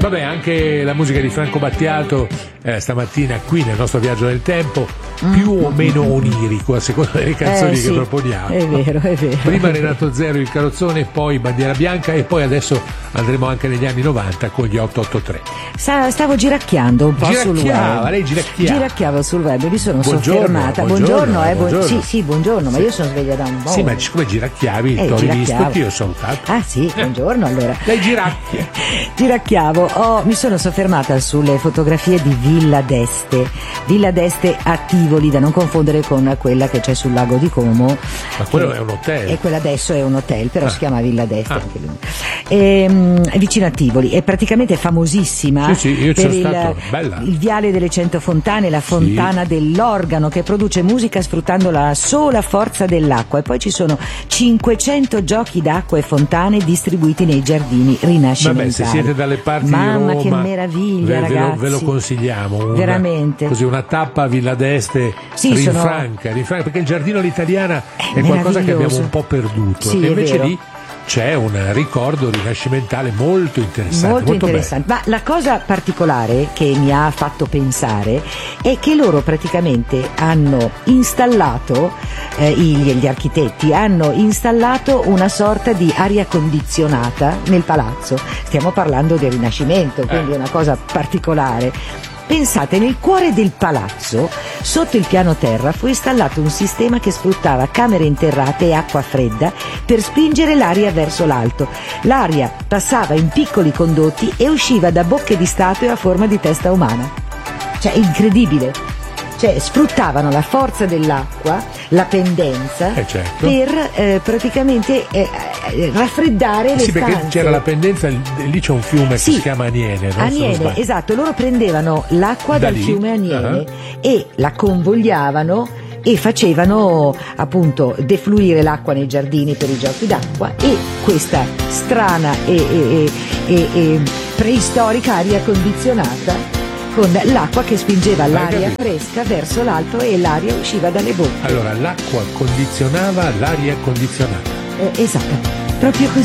Vabbè, anche la musica di Franco Battiato stamattina qui nel nostro viaggio nel tempo, più o meno onirico a seconda delle canzoni sì, che proponiamo. È vero, è vero. Prima Renato Zero, il carrozzone, poi Bandiera Bianca e poi adesso andremo anche negli anni 90 con gli 883. Stavo giracchiando un po' sul web. Lei giracchiava. Giracchiavo sul web, mi sono Buongiorno, soffermata. buongiorno. Sì, buongiorno, ma io sono sveglia da un po'. Sì, ma siccome giracchiavi, t'ho rivisto che io ho salutato. Ah sì, buongiorno allora. Lei giracchia. Giracchiavo, mi sono soffermata sulle fotografie di Villa d'Este. Villa d'Este a Tivoli, da non confondere con quella che c'è sul lago di Como. Ma quello è un hotel. E quella adesso è un hotel, però si chiama Villa d'Este anche lui. È vicino a Tivoli, è praticamente famosissima. Sì, io ci per sono stato, bella. Il viale delle 100 fontane, la fontana dell'organo che produce musica sfruttando la sola forza dell'acqua, e poi ci sono 500 giochi d'acqua e fontane distribuiti nei giardini rinascimentali. Vabbè, se siete dalle parti Mamma, di Roma, che meraviglia, ragazzi. ve lo consigliamo. Veramente. Così una tappa a Villa d'Este rinfranca, perché il giardino all'italiana è qualcosa che abbiamo un po' perduto. Sì, e invece vero. lì c'è un ricordo rinascimentale molto interessante. Molto interessante. Ma la cosa particolare che mi ha fatto pensare è che loro praticamente hanno installato, gli architetti hanno installato una sorta di aria condizionata nel palazzo. Stiamo parlando del Rinascimento, quindi è una cosa particolare. Pensate, nel cuore del palazzo, sotto il piano terra, fu installato un sistema che sfruttava camere interrate e acqua fredda per spingere l'aria verso l'alto. L'aria passava in piccoli condotti e usciva da bocche di statue a forma di testa umana. Cioè, incredibile. Cioè, sfruttavano la forza dell'acqua, la pendenza, certo. per praticamente raffreddare le stanze. Sì, perché c'era la pendenza, lì c'è un fiume che si chiama Aniene, no? Aniene, esatto, loro prendevano l'acqua dal fiume Aniene e la convogliavano e facevano appunto defluire l'acqua nei giardini per i giochi d'acqua, e questa strana e preistorica aria condizionata con l'acqua che spingeva l'aria fresca verso l'alto e l'aria usciva dalle bocche. Allora, l'acqua condizionava l'aria condizionata. Esattamente, proprio così.